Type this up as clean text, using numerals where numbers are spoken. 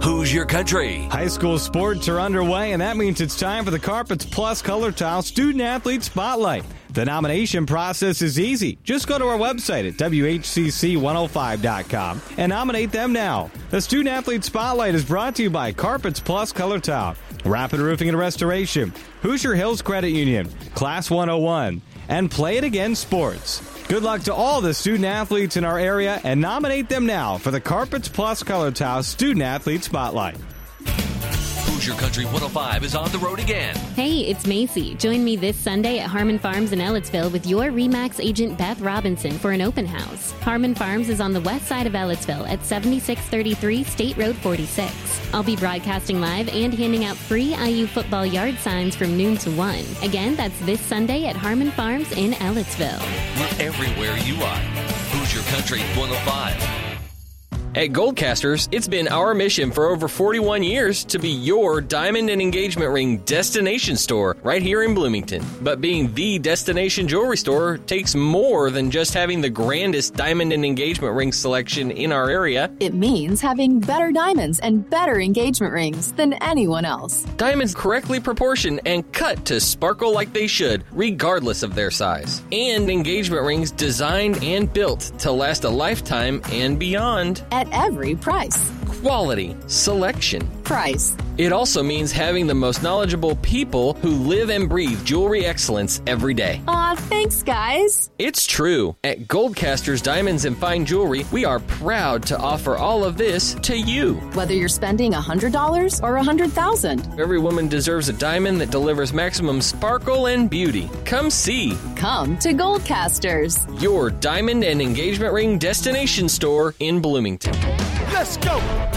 Who's Your Country? High school sports are underway, and that means it's time for the Carpets Plus Color Tile Student Athlete Spotlight. The nomination process is easy. Just go to our website at WHCC105.com and nominate them now. The Student Athlete Spotlight is brought to you by Carpets Plus Color Tile, Rapid Roofing and Restoration, Hoosier Hills Credit Union, Class 101, and Play It Again Sports. Good luck to all the student athletes in our area and nominate them now for the Carpets Plus Color Tile Student Athlete Spotlight. Who's Your Country 105 is on the road again. Hey, it's Macy. Join me this Sunday at Harmon Farms in Ellettsville with your RE/MAX agent Beth Robinson for an open house. Harmon Farms is on the west side of Ellettsville at 7633 State Road 46. I'll be broadcasting live and handing out free IU football yard signs from noon to 1. Again, that's this Sunday at Harmon Farms in Ellettsville. We're everywhere you are. Who's Your Country 105. At Goldcasters, it's been our mission for over 41 years to be your diamond and engagement ring destination store right here in Bloomington. But being the destination jewelry store takes more than just having the grandest diamond and engagement ring selection in our area. It means having better diamonds and better engagement rings than anyone else. Diamonds correctly proportioned and cut to sparkle like they should, regardless of their size. And engagement rings designed and built to last a lifetime and beyond. At every price. Quality, selection, price. It also means having the most knowledgeable people who live and breathe jewelry excellence every day. Aw, thanks, guys. It's true. At Goldcasters Diamonds and Fine Jewelry, we are proud to offer all of this to you. Whether you're spending $100 or $100,000. Every woman deserves a diamond that delivers maximum sparkle and beauty. Come see. Come to Goldcasters. Your diamond and engagement ring destination store in Bloomington. Let's go.